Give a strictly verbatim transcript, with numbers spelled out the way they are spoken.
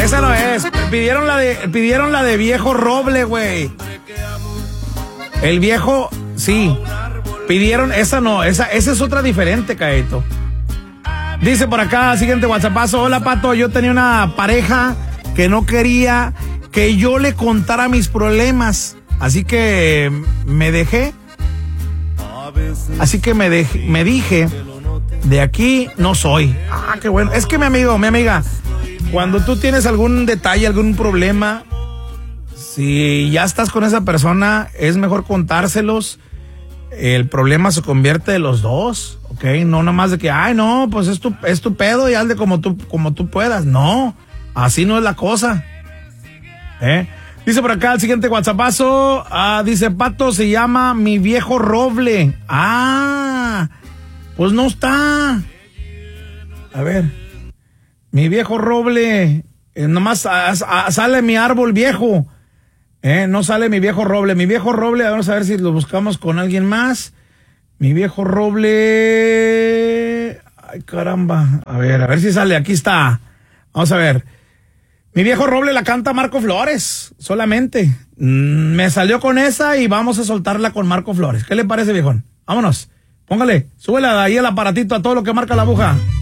esa no es. Pidieron la de, pidieron la de Viejo Roble, güey. El viejo, sí. Pidieron, esa no, esa, esa es otra diferente, Caeto. Dice por acá, siguiente WhatsAppazo. Hola, Pato, yo tenía una pareja que no quería que yo le contara mis problemas. Así que me dejé. Así que me dejé, me dije, de aquí no soy. Ah, qué bueno. Es que mi amigo, mi amiga, cuando tú tienes algún detalle, algún problema, si ya estás con esa persona, es mejor contárselos. El problema se convierte de los dos, ¿ok? No nomás de que, ay, no, pues es tu, es tu pedo y hazle como tú, como tú puedas. No, así no es la cosa. ¿Eh? Dice por acá el siguiente WhatsAppazo. Ah, dice, Pato, se llama Mi Viejo Roble. Ah, pues no está. A ver. Mi Viejo Roble. Eh, nomás a, a, sale mi árbol viejo. Eh, no sale Mi Viejo Roble. Mi Viejo Roble, vamos a ver si lo buscamos con alguien más. Mi Viejo Roble. Ay, caramba. A ver, a ver si sale. Aquí está. Vamos a ver. Mi Viejo Roble la canta Marco Flores, solamente. Mm, me salió con esa y vamos a soltarla con Marco Flores. ¿Qué le parece, viejón? Vámonos. Póngale, súbela ahí el aparatito a todo lo que marca la aguja.